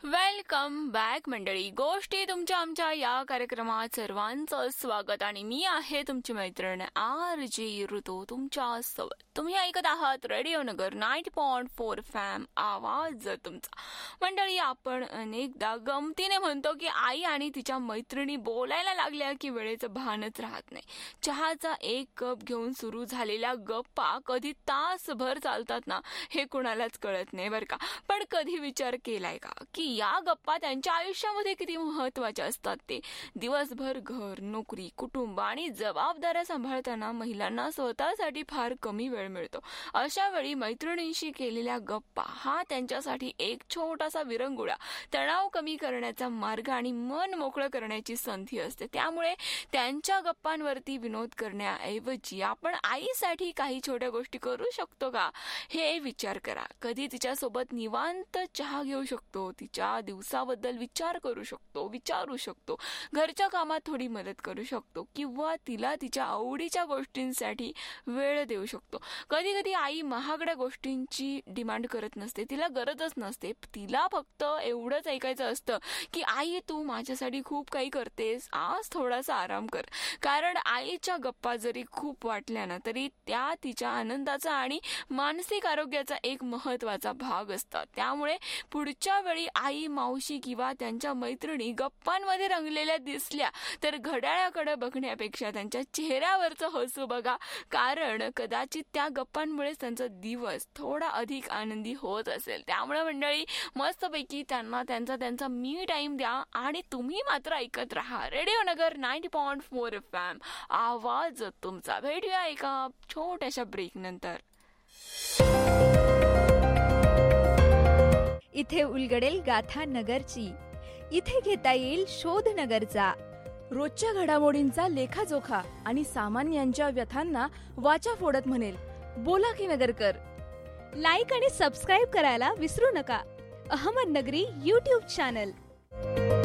Welcome back मंडळी. गोष्टी तुमच्या आमच्या या कार्यक्रमात सर्वांचं स्वागत आणि मी आहे तुमची मैत्रीण RJ ऋतू तुमच्या सोबत. तुम्ही ऐकत आहात रेडिओ नगर 90.4 FM आवाज तुमचा. मंडळी, आपण अनेकदा गमतीने म्हणतो की आई आणि तिच्या मैत्रिणी बोलायला लागल्या की वेळेचं भानच राहत नाही. चहाचा एक कप घेऊन सुरू झालेल्या गप्पा कधी तासभर चालतात ना, हे कुणालाच कळत नाही बरं का. पण कधी विचार केलाय का की या गप्पा त्यांच्या आयुष्यामध्ये किती महत्वाच्या असतात. ते दिवसभर घर, नोकरी, कुटुंब आणि जबाबदाऱ्या सांभाळताना महिलांना स्वतःसाठी फार कमी वेळ मिळतो. अशा वेळी मैत्रिणींशी केलेल्या गप्पा हा त्यांच्यासाठी एक छोटासा विरंगुळा, तणाव कमी करण्याचा मार्ग आणि मन मोकळं करण्याची संधी असते. त्यामुळे त्यांच्या गप्पांवरती विनोद करण्याऐवजी आपण आईसाठी काही छोट्या गोष्टी करू शकतो का, हे विचार करा. कधी तिच्यासोबत निवांत चहा घेऊ शकतो, तिच्या दिवसाबद्दल विचारू शकतो, घरच्या कामात थोडी मदत करू शकतो किंवा तिला तिच्या आवडीच्या गोष्टींसाठी वेळ देऊ शकतो. कधी कधी आई महागड्या गोष्टींची डिमांड करत नसते, तिला गरजच नसते. तिला फक्त एवढंच ऐकायचं असतं की आई, तू माझ्यासाठी खूप काही करतेस, आज थोडासा आराम कर. कारण आईच्या गप्पा जरी खूप वाटल्या ना, तरी त्या तिच्या आनंदाचा आणि मानसिक आरोग्याचा एक महत्वाचा भाग असतात. त्यामुळे पुढच्या वेळी आई, मावशी किंवा त्यांच्या मैत्रिणी गप्पांमध्ये रंगलेल्या दिसल्या तर घड्याळाकडे बघण्यापेक्षा त्यांच्या चेहऱ्यावरचं हसू बघा. कारण कदाचित त्या गप्पांमुळे त्यांचा दिवस थोडा अधिक आनंदी होत असेल. त्यामुळे मंडळी, मस्तपैकी त्यांना त्यांचा मी टाइम द्या आणि तुम्ही मात्र ऐकत राहा रेडिओ नगर 90.4 FM आवाज तुमचा. भेटूया एका छोट्याशा ब्रेक नंतर. इथे उलगडेल गाथा नगरची, इथे घेता येईल शोध नगरचा. रोजच्या घडामोडींचा लेखाजोखा आणि सामान्यांच्या व्यथांना वाचा फोडत म्हणेल, बोला की नगरकर. लाईक आणि सबस्क्राईब करायला विसरू नका. अहमदनगरी YouTube चॅनल.